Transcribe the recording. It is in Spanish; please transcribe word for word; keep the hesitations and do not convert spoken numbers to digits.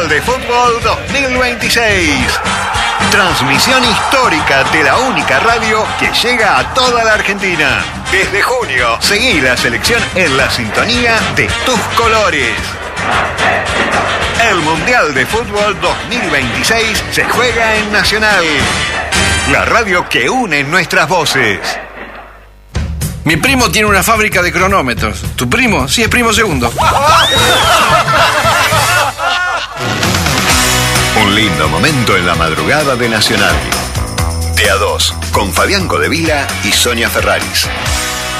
Mundial de Fútbol dos mil veintiséis. Transmisión histórica de la única radio que llega a toda la Argentina. Desde junio, seguí la selección en la sintonía de tus colores. El Mundial de Fútbol dos mil veintiséis se juega en Nacional, la radio que une nuestras voces. Mi primo tiene una fábrica de cronómetros. ¿Tu primo? Sí, es primo segundo. Un lindo momento en la madrugada de Nacional. De a dos, con Fabián Codevila y Sonia Ferraris.